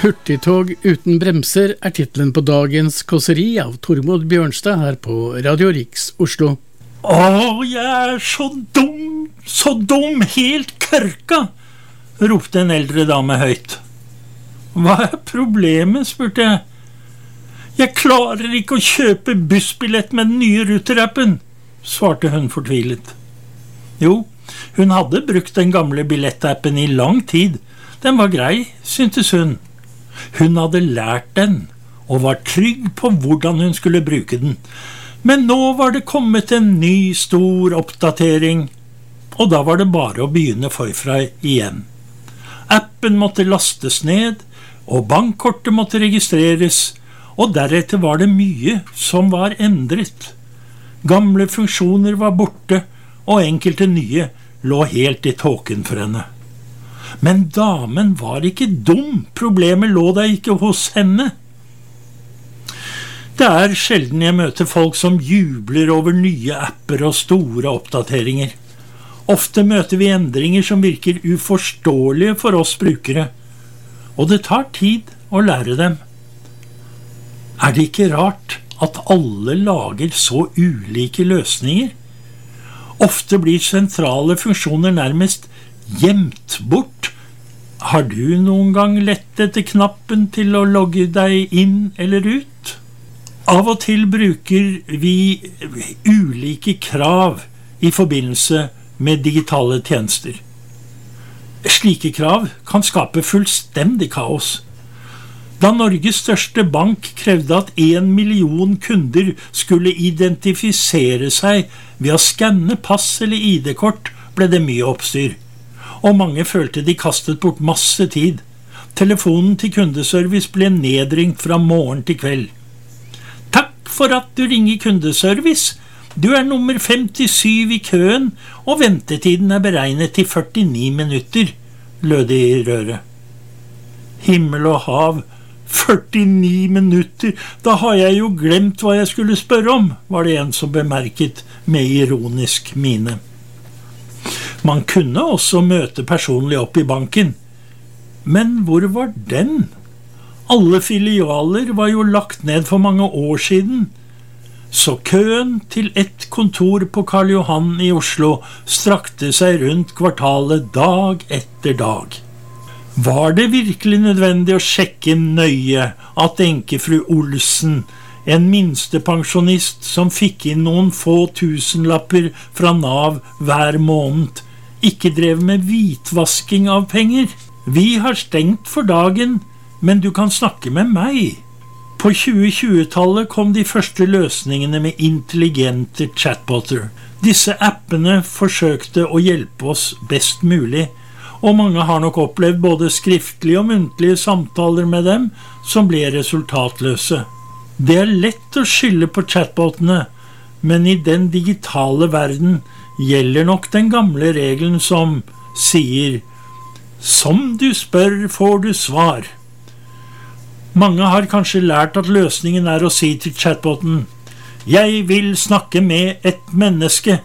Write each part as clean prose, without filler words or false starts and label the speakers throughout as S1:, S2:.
S1: Hurtigtog uten bremser titlen på dagens kåseri av Tormod Bjørnstad her på Radio Riks Oslo.
S2: Jeg så dum, helt kørka, ropte en eldre dame høyt. Hva problemet, spurte jeg. Jeg klarer ikke å kjøpe bussbillett med den nye Ruter-appen, svarte hun fortvilet. Jo, hun hadde brukt den gamle billettappen i lang tid. Den var grei, syntes hun. Hun hadde lært den, og var trygg på hvordan hun skulle bruke den. Men nå var det kommet en ny, stor oppdatering, og da var det bare å begynne forfra igjen. Appen måtte lastes ned, og bankkortet måtte registreres, og deretter var det mye som var endret. Gamle funksjoner var borte, og enkelte nye lå helt i tåken for henne. Men damen var ikke dum, problemet lå da ikke hos henne. Det sjelden jeg møter folk som jubler over nye apper og store oppdateringer. Ofte møter vi endringer som virker uforståelige for oss brukere, og det tar tid å lære dem. Det ikke rart at alle lager så ulike løsninger? Ofte blir sentrale funksjoner nærmest gjemt bort. Har du noen gang lett etter knappen til å logge deg inn eller ut? Av og til bruker vi ulike krav i forbindelse med digitale tjenester. Slike krav kan skape fullstendig kaos. Da Norges største bank krevde at 1 million kunder skulle identifisere seg ved å skanne pass eller ID-kort, ble det mye oppstyr. Og mange følte de kastet bort masse tid. Telefonen til kundeservice ble nedringt fra morgen til kveld. Takk for at du ringer kundeservice. Du nummer 57 i køen, og ventetiden beregnet til 49 minutter, lød det i røret. Himmel og hav, 49 minutter, da har jeg jo glemt hva jeg skulle spørre om, var det en som bemerket med ironisk mine. Man kunne også møte personlig opp i banken. Men hvor var den? Alle filialer var jo lagt ned for mange år siden. Så køen til ett kontor på Karl Johan i Oslo strakte seg rundt kvartalet dag etter dag. Var det virkelig nødvendig å sjekke nøye at enkefru Olsen, en minstepensjonist som fikk inn noen få tusenlapper fra Nav hver måned, ikke drev med hvitvasking av penger? Vi har stengt for dagen, men du kan snakke med meg. På 2020-tallet kom de første løsningene med intelligente chatboter. Disse appene forsøkte å hjelpe oss best mulig, og mange har nok opplevd både skriftlige og muntlige samtaler med dem som ble resultatløse. Det lett å skylde på chatbotene, men i den digitale verden gjelder nok den gamle regelen som sier «Som du spør, får du svar». Mange har kanskje lært at løsningen å si til chatboten «Jeg vil snakke med et menneske».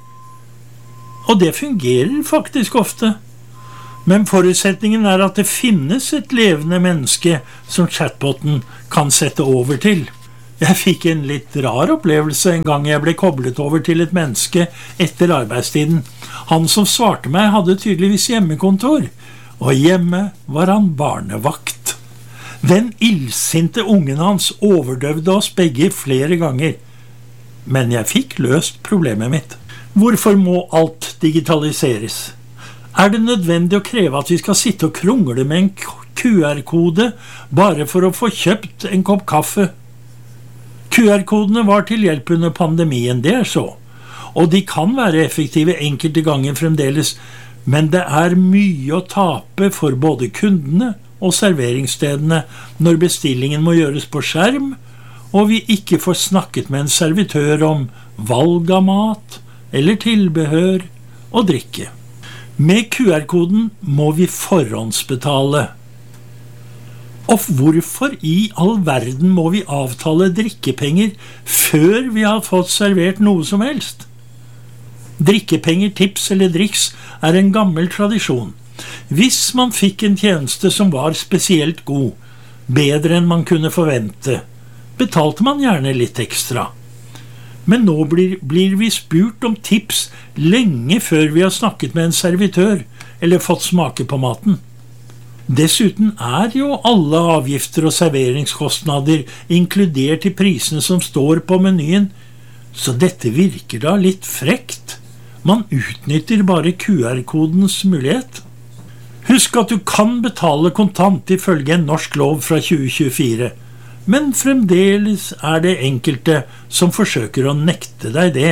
S2: Og det fungerer faktisk ofte. Men forutsetningen at det finnes et levende menneske som chatboten kan sette over til. Jeg fikk en litt rar opplevelse en gang jeg ble koblet over til et menneske etter arbeidstiden. Han som svarte meg hadde tydeligvis hjemmekontor, og hjemme var han barnevakt. Den illsinte ungen hans overdøvde oss begge flere ganger. Men jeg fikk løst problemet mitt. Hvorfor må alt digitaliseres? Det nødvendig å kreve at vi skal sitte og krongle med en QR-kode bare for å få kjøpt en kopp kaffe? QR-kodene var til hjelp under pandemien, det så. Og de kan være effektive enkelte ganger fremdeles, men det mye å tape for både kundene og serveringsstedene når bestillingen må gjøres på skjerm, og vi ikke får snakket med en servitør om valg av mat eller tilbehør og drikke. Med QR-koden må vi forhåndsbetale. Og hvorfor i all verden må vi avtale drikkepenger før vi har fått servert noe som helst? Drikkepenger, tips eller driks en gammel tradisjon. Hvis man fikk en tjeneste som var spesielt god, bedre enn man kunne forvente, betalte man gjerne litt ekstra. Men nå blir vi spurt om tips lenge før vi har snakket med en servitør eller fått smake på maten. Dessuten jo alle avgifter og serveringskostnader inkludert i prisene som står på menyen, så dette virker da litt frekt. Man utnytter bare QR-kodens mulighet. Husk at du kan betale kontant ifølge en norsk lov fra 2024, men fremdeles det enkelte som forsøker å nekte deg det.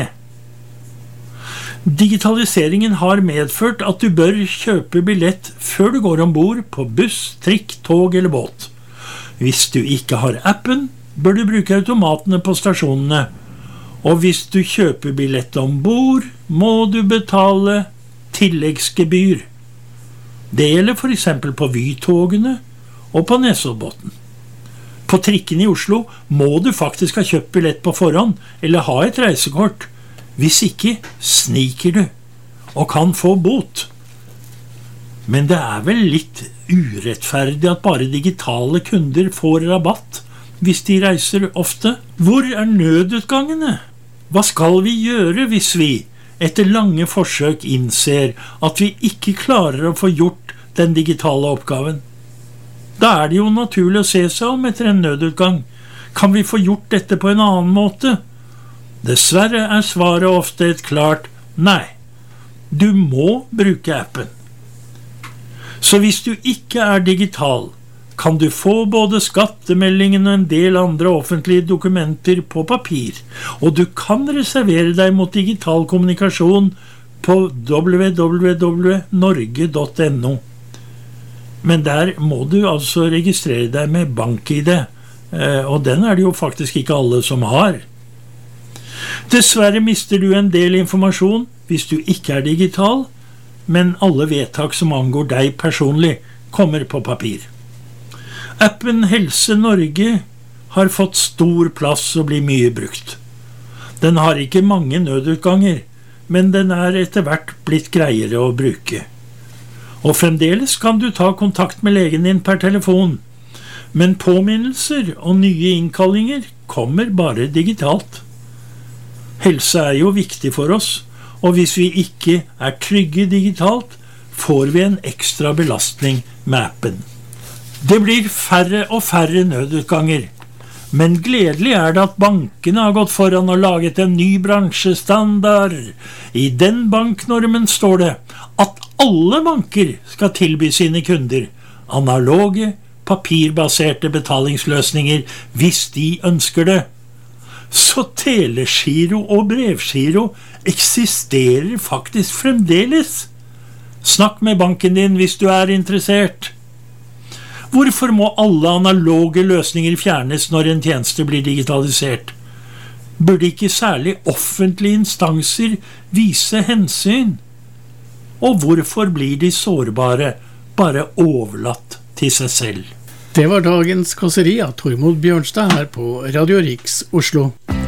S2: Digitaliseringen har medført at du bør kjøpe billett før du går ombord på buss, trikk, tog eller båt. Hvis du ikke har appen, bør du bruke automatene på stasjonene. Og hvis du kjøper billett ombord, må du betale tilleggsgebyr. Det gjelder for eksempel på Vy-togene og på Nesoddbotn. På trikken i Oslo må du faktisk ha kjøpt billett på forhånd eller ha et reisekort. Hvis ikke sniker du og kan få bot. Men det vel litt urettferdig at bare digitale kunder får rabatt hvis de reiser ofte. Hvor nødutgangene? Hva skal vi gjøre hvis vi, etter lange forsøk, innser at vi ikke klarer å få gjort den digitale oppgaven? Da det jo naturlig å se seg om etter en nødutgang. Kan vi få gjort dette på en annen måte? Dessverre svaret ofte et klart nei. Du må bruke appen. Så hvis du ikke digital, kan du få både skattemeldingen og en del andre offentlige dokumenter på papir, og du kan reservere deg mot digital kommunikasjon på www.norge.no. Men der må du altså registrere deg med BankID, og den det jo faktisk ikke alle som har. Dessverre mister du en del informasjon hvis du ikke digital, men alle vedtak som angår deg personlig kommer på papir. Appen Helse Norge har fått stor plass og blir mye brukt. Den har ikke mange nødutganger, men den etter hvert blitt greiere å bruke. Og fremdeles kan du ta kontakt med legen din per telefon, men påminnelser og nye innkallinger kommer bare digitalt. Helse jo viktig for oss, og hvis vi ikke trygge digitalt, får vi en ekstra belastning med appen. Det blir færre og færre nødutganger, men gledelig det at bankene har gått foran og laget en ny bransjestandard. I den banknormen står det at alle banker skal tilby sine kunder analoge, papirbaserte betalingsløsninger hvis de ønsker det. Så telegiro og brevgiro eksisterer faktisk fremdeles. Snakk med banken din hvis du interessert. Hvorfor må alle analoge løsninger fjernes når en tjeneste blir digitalisert? Burde ikke særlig offentlige instanser vise hensyn? Og hvorfor blir de sårbare bare overlatt til seg selv?
S1: Det var dagens kåseri av Tormod Bjørnstad her på Radio Riks Oslo.